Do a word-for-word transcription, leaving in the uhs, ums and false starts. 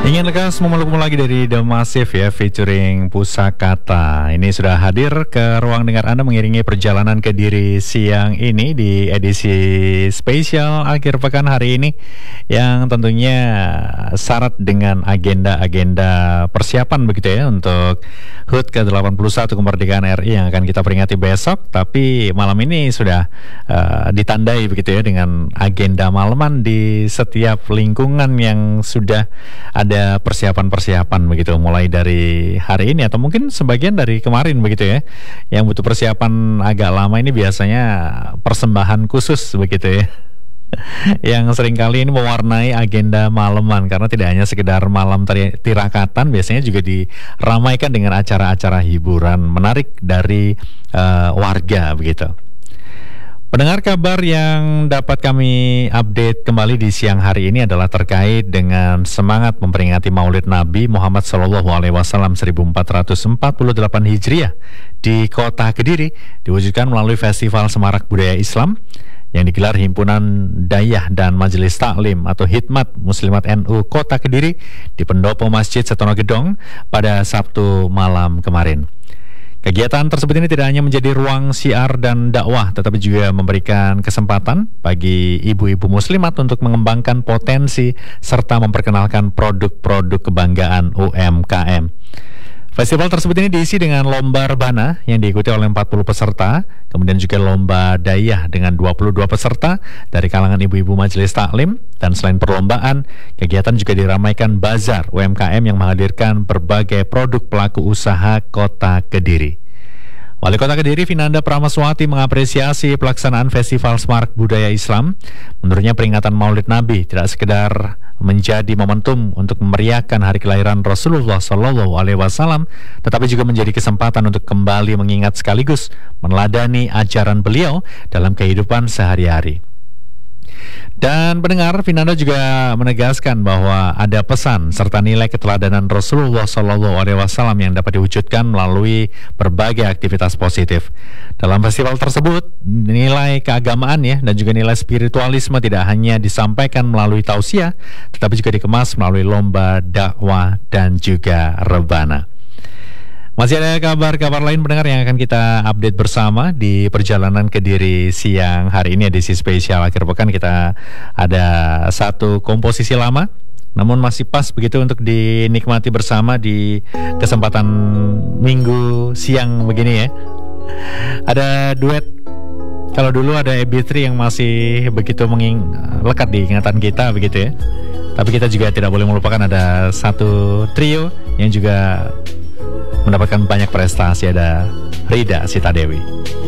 Ingin lekas memelukmu lagi dari The Massive ya, featuring Pusakata. Ini sudah hadir ke ruang dengar Anda mengiringi perjalanan Kediri siang ini di edisi spesial akhir pekan hari ini, yang tentunya syarat dengan agenda-agenda persiapan begitu ya untuk H U T ke delapan puluh satu kemerdekaan R I yang akan kita peringati besok. Tapi malam ini sudah uh, ditandai begitu ya dengan agenda malaman di setiap lingkungan yang sudah ada persiapan-persiapan begitu, mulai dari hari ini atau mungkin sebagian dari kemarin begitu ya. Yang butuh persiapan agak lama ini biasanya persembahan khusus begitu ya, yang seringkali ini mewarnai agenda malaman, karena tidak hanya sekedar malam tirakatan, biasanya juga diramaikan dengan acara-acara hiburan menarik dari uh, warga begitu. Pendengar, kabar yang dapat kami update kembali di siang hari ini adalah terkait dengan semangat memperingati Maulid Nabi Muhammad Shallallahu Alaihi Wasallam seribu empat ratus empat puluh delapan Hijriah di Kota Kediri, diwujudkan melalui Festival Semarak Budaya Islam yang digelar Himpunan Dayah dan Majelis Taklim atau Hikmat Muslimat N U Kota Kediri di Pendopo Masjid Setono Gedong pada Sabtu malam kemarin. Kegiatan tersebut ini tidak hanya menjadi ruang syiar dan dakwah, tetapi juga memberikan kesempatan bagi ibu-ibu muslimat untuk mengembangkan potensi serta memperkenalkan produk-produk kebanggaan U M K M. Festival tersebut ini diisi dengan lomba rebana yang diikuti oleh empat puluh peserta, kemudian juga lomba dayah dengan dua puluh dua peserta dari kalangan ibu-ibu majelis taklim, dan selain perlombaan, kegiatan juga diramaikan bazar U M K M yang menghadirkan berbagai produk pelaku usaha Kota Kediri. Wali Kota Kediri Vinanda Pramaswati mengapresiasi pelaksanaan Festival Semarak Budaya Islam. Menurutnya peringatan Maulid Nabi tidak sekedar menjadi momentum untuk memeriahkan hari kelahiran Rasulullah Shallallahu Alaihi Wasallam, tetapi juga menjadi kesempatan untuk kembali mengingat sekaligus meneladani ajaran beliau dalam kehidupan sehari-hari. Dan pendengar, Vinanda juga menegaskan bahwa ada pesan serta nilai keteladanan Rasulullah Shallallahu Alaihi Wasallam yang dapat diwujudkan melalui berbagai aktivitas positif. Dalam festival tersebut, nilai keagamaan ya dan juga nilai spiritualisme tidak hanya disampaikan melalui tausiah, tetapi juga dikemas melalui lomba dakwah dan juga rebana. Masih ada kabar-kabar lain pendengar yang akan kita update bersama di perjalanan Kediri siang hari ini, edisi spesial akhir pekan. Kita ada satu komposisi lama, namun masih pas begitu untuk dinikmati bersama di kesempatan minggu siang begini ya. Ada duet, kalau dulu ada E B tiga yang masih begitu menging- lekat di ingatan kita begitu ya. Tapi kita juga tidak boleh melupakan ada satu trio yang juga mendapatkan banyak prestasi, ada Rida Sita Dewi.